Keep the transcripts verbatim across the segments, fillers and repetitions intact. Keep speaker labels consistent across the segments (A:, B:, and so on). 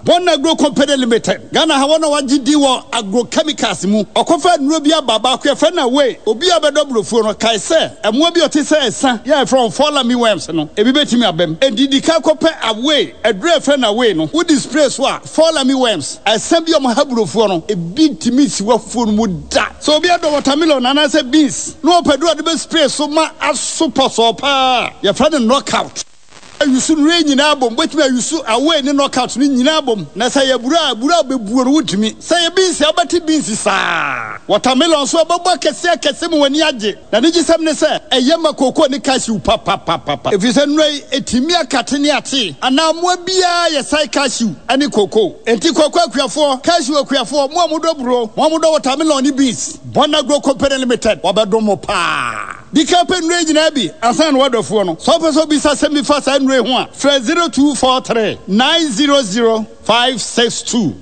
A: Bon Agro Company Limited. Ghana Hawana Wajidi wa agrochemicals mu. Okofa nrobia baba kwa fena we. Obi abedobro funo kaise. Amwabi otise esa. Yeah from Follow Me Worms no. Ebi betimi abem. Endidika kope away. Edre fena we no. Wo display so a Follow Me Worms. Asembi omahabro funo. Ebi timi si wa funo mu da. So obi ado watermelon and say beans. No pedu de be spray so ma super so pa. Your friend knockout. You soon rain in album, but you so away in knockout in album. Na say a bura, bura be buono to me. Say a beans, abati beans, sir. Watermelon so about Kessa Cassimo when yaji. Na niji samne say a yama cocoa ni cashew papa papa. If you send Ray a timia catiniati, and now more beer, a side cashew, and a cocoa. And Tico Quakia for cashew quia for Momudo bro, Momudo watermelon beans. Bon Agro Company Limited, Wabadomo pa. The campaign range in Abbey, and San Waterfono. So for bisa semi fast and Ray one. Fred zero two four three nine zero zero five six two.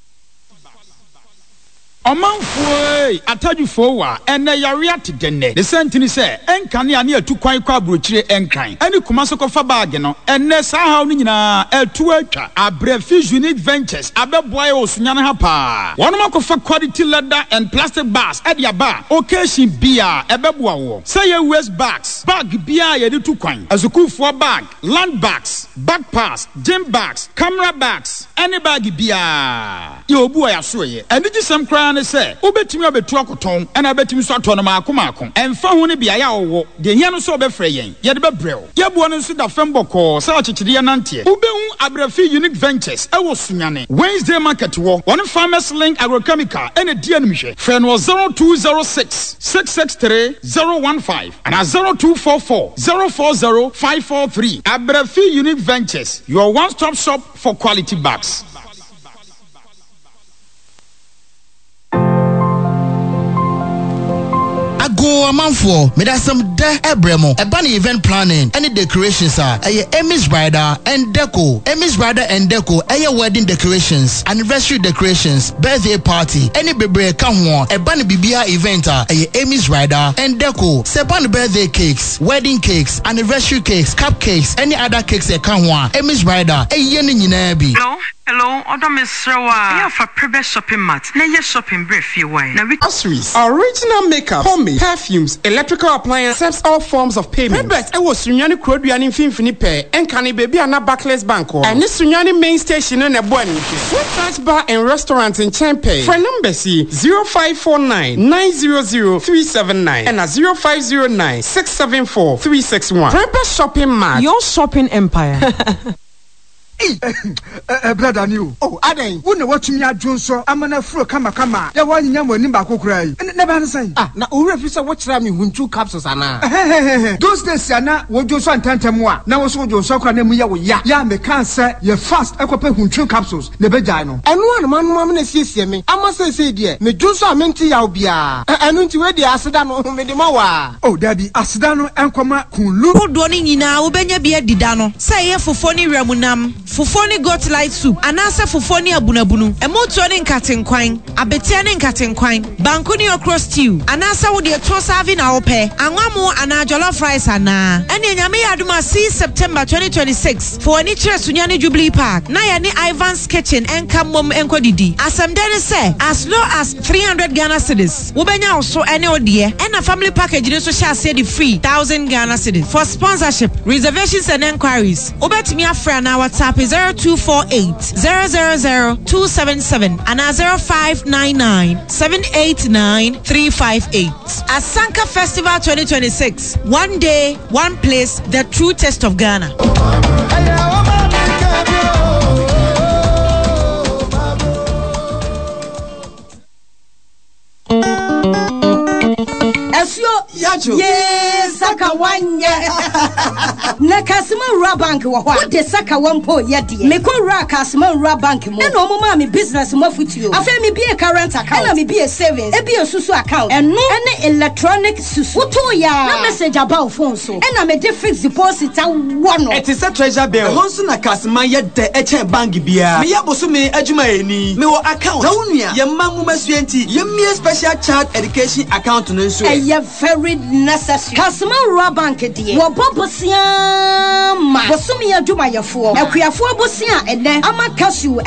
B: Omanfo atadufo wa ene yarea tidenne the sentini say enkane ane atu kwan kwa brochire enkran ene kumaso kofa bag no ene sa haw ni nyina atu atwa Abrefi Unique Ventures abeboy osunyane ha pa wono makofa quality leather and plastic bags e dia ba occasion bia ebeboa wo say ye waste bags bag bia ye de tu kwan azukufo bag land bags back pass gym bags camera bags any bag bia ye obu ya so ye ene gisem kran say obetimi obetu akoton and abetimi so ato no maako maako emfa ho ne bia ya wo de nya no so obefre yen ye de bebrel ye bo no so da femboko say achichide ye nante obehu Abrefi Unique Ventures e wo sunyane Wednesday market wo one Farmers Link Agrochemical ene di animhwe friend was zero two zero six six six three zero one five and zero two four four zero four zero five four three. Abrefi Unique Ventures, your one-stop shop for quality bags.
C: Go amanfo me da some de ebremo eba na event planning any decorations are eye Emmy's Bridal and Deco Emmy's Bridal and Deco eye wedding decorations anniversary decorations birthday party any bebre ka ho eba na bibia event are eye Emmy's Bridal and Deco sepan birthday cakes wedding cakes anniversary cakes cupcakes any other cakes e ka ho Emmy's Bridal eye ni nyina bi.
D: Hello Hello, Odo Misrawa. Yeah, for prebe shopping mart. Na ye shopping brief you why. Na we
E: accessories, original makeup, homemade perfumes, electrical appliances, accepts all forms of payment. Prebe e wo sunyani kroduani mfimfini pe. Enkani baby ana backless banko. And this sunyani main station na bwani. Sweet bar and restaurant in Champe. For number C zero five four nine nine zero zero three seven nine and a zero five zero nine six seven four three six one. Prebe shopping mart.
F: Your shopping empire.
G: Eh, eh, brother new. Oh, aden. Wo na watumi adwonso amana furo kama kama. Ya wa nyanya mo ni ba kokura yi. Ne ba nsan.
H: Ah, na owura fi se wo kira me hunchu capsules ana.
G: Those days ana wo dwonso antantem a. Na wo so dwonso kra na mu ya wo ya. Ya me kan se ye fast ekope hunchu capsules ne be jai no.
H: Enu anu manu mam na siesie me. Ama se se de. Me dwonso amenti ya obia. Enu nti we de aseda no me de ma wa.
G: Oh, dabi aseda no enkoma kunlu.
I: Odo ni nyina wo benya bia dida no. Se ye fofo ni ramunam. Fufoni got light soup anase fufoni abunabunu emoto ne nkatenkwan abetia ne nkatenkwan banku ne okro stew anase wo de to serve na wo pe anwamu ana jollof rice ana ene nyame yaduma see September twenty twenty-six for any chere sunyane Jubilee Park na ya ni Ivan's Kitchen enkamom enkodidi asemdene say as low as three hundred Ghana cedis wo benya so ene odie ena family package ne so sha say the free one thousand Ghana cedis for sponsorship reservations and enquiries obetimi afra na WhatsApp zero two four eight zero zero zero two seven seven and zero five nine nine seven eight nine three five eight. Asanka Festival twenty twenty-six. One day, one place, the true taste of Ghana.
J: Yajo. Yes, Saka one year. Nakasima Bank, what the Saka one po yadi. Meko Rakasima Bank mo. And no mammy business mo with you. I feel me be a current account, me be a savings, and be a susu account, and no any electronic susu. ya. No message about phone so. And I'm a different deposit one.
K: It is a treasure bill. Honsu Nakasima yet the Eche Bank bia. Me yabosu me ejuma eni. Me wo account. Taunia. Ye mamu maswenti. Ye me special child education account no so.
J: Eh very necessary. Kasima Bank die. Wo bobosia ma. Bosumi adwuma yefo. Akuafo bosia ene ama kasu